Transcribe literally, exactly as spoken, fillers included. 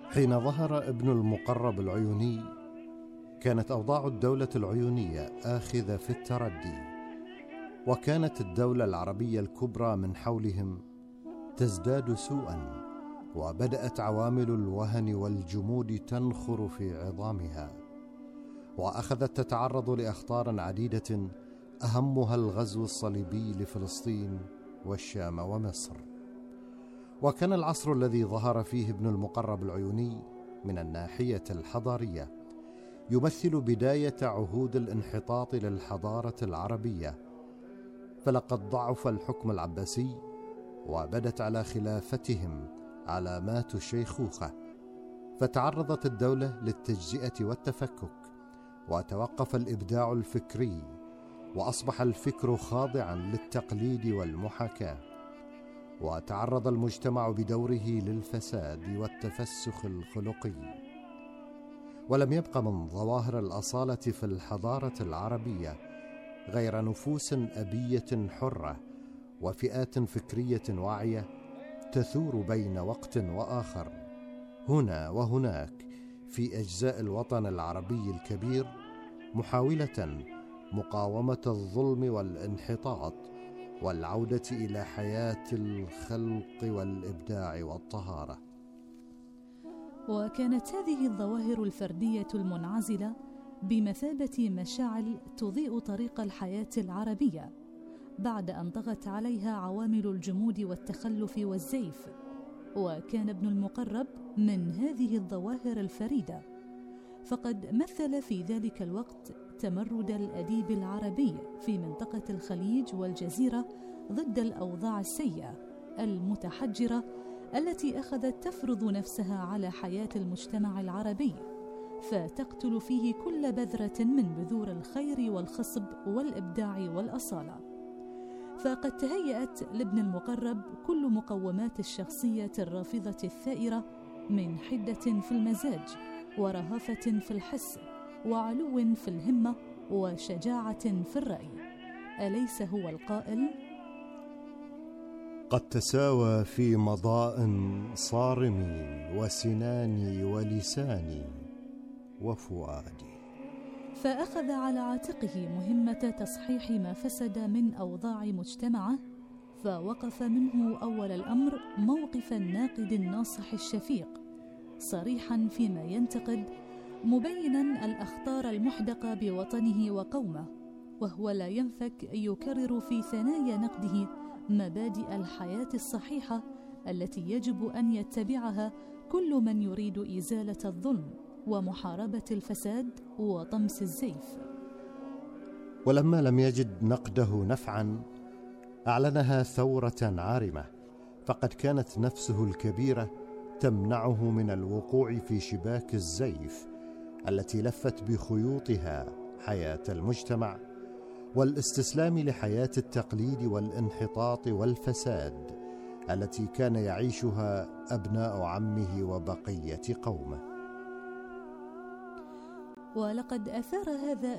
حين ظهر ابن المقرب العيوني كانت أوضاع الدولة العيونية آخذة في التردي، وكانت الدولة العربية الكبرى من حولهم تزداد سوءا، وبدأت عوامل الوهن والجمود تنخر في عظامها، وأخذت تتعرض لأخطار عديدة أهمها الغزو الصليبي لفلسطين والشام ومصر. وكان العصر الذي ظهر فيه ابن المقرب العيوني من الناحية الحضارية يمثل بداية عهود الانحطاط للحضارة العربية، فلقد ضعف الحكم العباسي وبدت على خلافتهم علامات الشيخوخة، فتعرضت الدولة للتجزئة والتفكك، وتوقف الإبداع الفكري، وأصبح الفكر خاضعا للتقليد والمحاكاة، وتعرض المجتمع بدوره للفساد والتفسخ الخلقي. ولم يبق من ظواهر الأصالة في الحضارة العربية غير نفوس أبية حرة وفئات فكرية واعية تثور بين وقت وآخر هنا وهناك في أجزاء الوطن العربي الكبير، محاولة مقاومة الظلم والانحطاط والعودة إلى حياة الخلق والإبداع والطهارة. وكانت هذه الظواهر الفردية المنعزلة بمثابة مشاعل تضيء طريق الحياة العربية بعد أن طغت عليها عوامل الجمود والتخلف والزيف. وكان ابن المقرب من هذه الظواهر الفريدة، فقد مثل في ذلك الوقت تمرد الأديب العربي في منطقة الخليج والجزيرة ضد الأوضاع السيئة المتحجرة التي أخذت تفرض نفسها على حياة المجتمع العربي، فتقتل فيه كل بذرة من بذور الخير والخصب والإبداع والأصالة. فقد تهيأت لابن المقرب كل مقومات الشخصية الرافضة الثائرة من حدة في المزاج ورهافة في الحس وعلو في الهمة وشجاعة في الرأي. أليس هو القائل: قد تساوى في مضاء صارمي وسناني ولساني وفؤادي. فأخذ على عاتقه مهمة تصحيح ما فسد من أوضاع مجتمعه، فوقف منه أول الأمر موقف الناقد الناصح الشفيق، صريحا فيما ينتقد، مبينا الأخطار المحدقة بوطنه وقومه، وهو لا ينفك يكرر في ثنايا نقده مبادئ الحياة الصحيحة التي يجب أن يتبعها كل من يريد إزالة الظلم ومحاربة الفساد وطمس الزيف. ولما لم يجد نقده نفعا أعلنها ثورة عارمة، فقد كانت نفسه الكبيرة تمنعه من الوقوع في شباك الزيف التي لفت بخيوطها حياة المجتمع، والاستسلام لحياة التقليد والانحطاط والفساد التي كان يعيشها أبناء عمه وبقية قومه. ولقد أثار هذا